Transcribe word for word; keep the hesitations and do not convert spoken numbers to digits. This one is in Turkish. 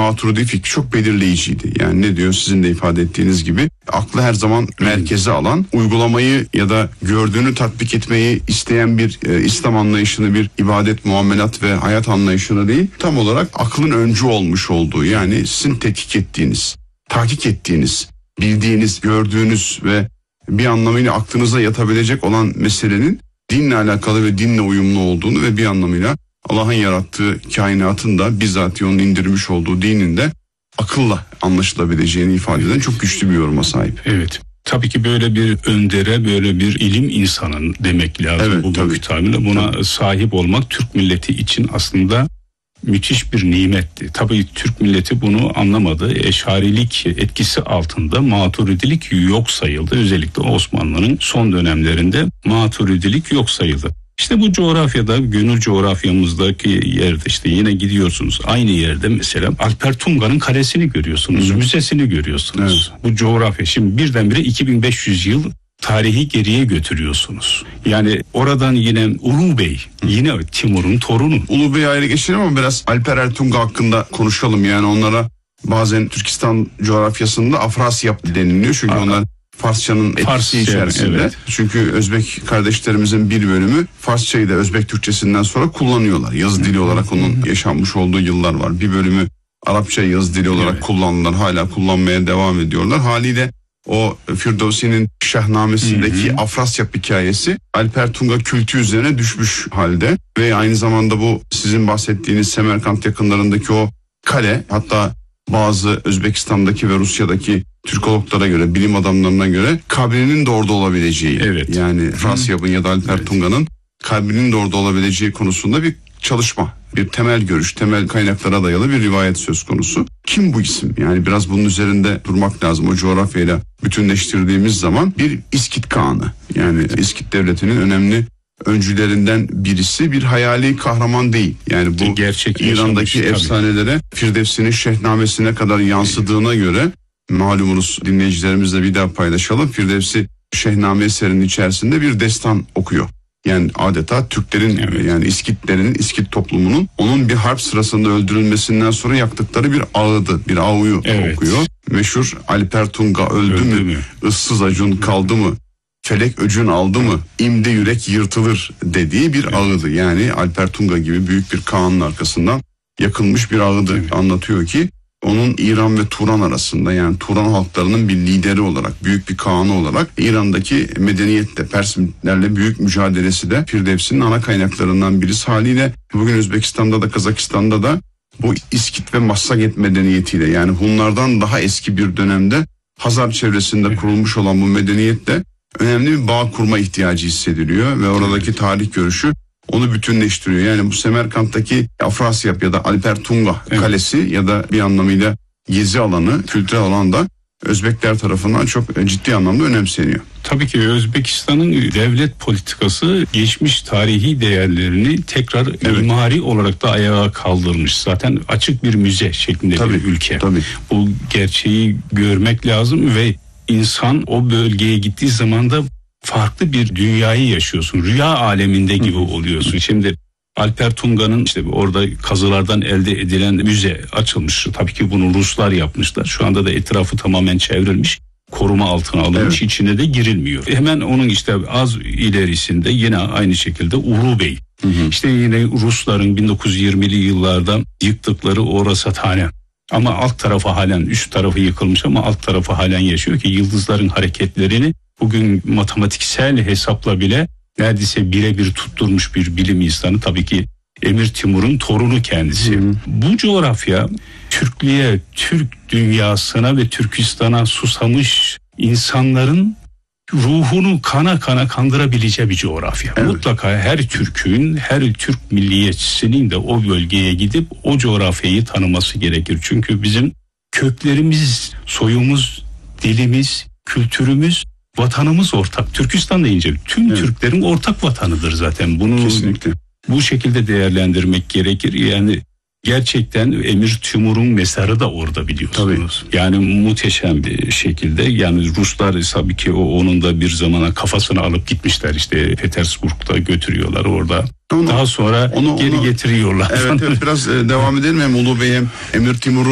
Maturidi fikri çok belirleyiciydi. Yani ne diyor, sizin de ifade ettiğiniz gibi aklı her zaman merkeze alan, uygulamayı ya da gördüğünü tatbik etmeyi isteyen bir e, İslam anlayışını, bir ibadet, muamelat ve hayat anlayışını değil, tam olarak aklın öncü olmuş olduğu, yani sizin tetkik ettiğiniz, tahkik ettiğiniz, bildiğiniz, gördüğünüz ve bir anlamıyla aklınıza yatabilecek olan meselenin dinle alakalı ve dinle uyumlu olduğunu ve bir anlamıyla Allah'ın yarattığı kainatın da bizzat onun indirmiş olduğu dinin de akılla anlaşılabileceğini ifade eden çok güçlü bir yoruma sahip. Evet. Tabii ki böyle bir öndere, böyle bir ilim insanın demek lazım. Evet, bugünkü tabirle buna tabii. sahip olmak Türk milleti için aslında müthiş bir nimetti. Tabii Türk milleti bunu anlamadı. Eşarilik etkisi altında maturidilik yok sayıldı. Özellikle Osmanlı'nın son dönemlerinde maturidilik yok sayıldı. İşte bu coğrafyada, gönül coğrafyamızdaki yerde işte yine gidiyorsunuz. Aynı yerde mesela Alper Tunga'nın kalesini görüyorsunuz, Hı. müzesini görüyorsunuz. Evet. Bu coğrafya şimdi birdenbire iki bin beş yüz yıl tarihi geriye götürüyorsunuz. Yani oradan yine Ulu Bey, yine Timur'un torunu. Ulu Bey'i ayrı geçelim ama biraz Alper Ertunga hakkında konuşalım. Yani onlara bazen Türkistan coğrafyasında Afrasyap deniliyor. Çünkü Aa. onlar Farsçanın etkisi Farsça, içerisinde. Evet. Çünkü Özbek kardeşlerimizin bir bölümü Farsçayı da Özbek Türkçesinden sonra kullanıyorlar. Yazı dili olarak onun yaşanmış olduğu yıllar var. Bir bölümü Arapça yazı dili olarak evet. kullandılar. Hala kullanmaya devam ediyorlar. Haliyle o Firdevsi'nin Şahnamesindeki hı hı. Afrasyap hikayesi Alper Tunga kültü üzerine düşmüş halde. Ve aynı zamanda bu sizin bahsettiğiniz Semerkant yakınlarındaki o kale, hatta bazı Özbekistan'daki ve Rusya'daki Türkologlara göre, bilim adamlarına göre kabrinin de orada olabileceği, evet. yani Afrasyap'ın ya da Alper evet. Tunga'nın kabrinin de orada olabileceği konusunda bir çalışma, bir temel görüş, temel kaynaklara dayalı bir rivayet söz konusu. Kim bu isim? Yani biraz bunun üzerinde durmak lazım. O coğrafyayla bütünleştirdiğimiz zaman bir İskit Kağanı, yani İskit Devleti'nin önemli öncülerinden birisi, bir hayali kahraman değil. Yani bu gerçek İran'daki efsanelere, Firdevsi'nin Şehnamesi'ne kadar yansıdığına göre, malumunuz, dinleyicilerimizle bir daha paylaşalım. Firdevsi Şehname eserinin içerisinde bir destan okuyor. Yani adeta Türklerin evet. yani İskitlerin, İskit toplumunun onun bir harp sırasında öldürülmesinden sonra yaktıkları bir ağıdı, bir ağuyu evet. okuyor. Meşhur Alper Tunga öldü, öldü mü? mü? Issız acun kaldı mı? Felek öcün aldı mı? İmde yürek yırtılır dediği bir evet. ağıdı. Yani Alper Tunga gibi büyük bir kağanın arkasından yakılmış bir ağıdı evet. anlatıyor ki onun İran ve Turan arasında, yani Turan halklarının bir lideri olarak, büyük bir kağanı olarak İran'daki medeniyette, Perslerle büyük mücadelesi de Firdevsi'nin ana kaynaklarından birisi. Haliyle bugün Özbekistan'da da Kazakistan'da da bu İskit ve Massaget medeniyetiyle, yani Hunlardan daha eski bir dönemde Hazar çevresinde kurulmuş olan bu medeniyette önemli bir bağ kurma ihtiyacı hissediliyor ve oradaki tarih görüşü onu bütünleştiriyor. Yani bu Semerkant'taki Afrasyap ya da Alper Tunga evet. kalesi ya da bir anlamıyla gezi alanı, kültürel alanda Özbekler tarafından çok ciddi anlamda önemseniyor. Tabii ki Özbekistan'ın devlet politikası geçmiş tarihi değerlerini tekrar evet. mimari olarak da ayağa kaldırmış. Zaten açık bir müze şeklinde tabii, bir ülke. Tabii. Bu gerçeği görmek lazım ve insan o bölgeye gittiği zaman da farklı bir dünyayı yaşıyorsun. Rüya aleminde gibi oluyorsun. Şimdi Alper Tunga'nın işte orada kazılardan elde edilen müze açılmış. Tabii ki bunu Ruslar yapmışlar. Şu anda da etrafı tamamen çevrilmiş. Koruma altına alınmış. Evet. İçine de girilmiyor. Hemen onun işte az ilerisinde yine aynı şekilde Ulu Bey. Hı hı. İşte yine Rusların bin dokuz yüz yirmili yıllarda yıktıkları o rasathane. Ama alt tarafı halen, üst tarafı yıkılmış ama alt tarafı halen yaşıyor ki yıldızların hareketlerini bugün matematiksel hesapla bile neredeyse birebir tutturmuş bir bilim insanı, tabii ki Emir Timur'un torunu kendisi. Hı. Bu coğrafya Türklüğe, Türk dünyasına ve Türkistan'a susamış insanların ruhunu kana kana kandırabileceği bir coğrafya. Evet. Mutlaka her Türk'ün, her Türk milliyetçisinin de o bölgeye gidip o coğrafyayı tanıması gerekir. Çünkü bizim köklerimiz, soyumuz, dilimiz, kültürümüz, vatanımız ortak. Türkistan deyince tüm evet. Türklerin ortak vatanıdır zaten. Bunu kesinlikle bu şekilde değerlendirmek gerekir. Yani gerçekten Emir Timur'un mezarı da orada, biliyorsunuz. Tabii. Yani muhteşem bir şekilde. Yani Ruslar tabii ki o onun da bir zamana kafasını alıp gitmişler, işte Petersburg'da götürüyorlar orada. Onu, Daha sonra onu, geri onu, getiriyorlar. Evet, evet biraz devam edelim. Hem Ulu Bey hem Emir Timur'u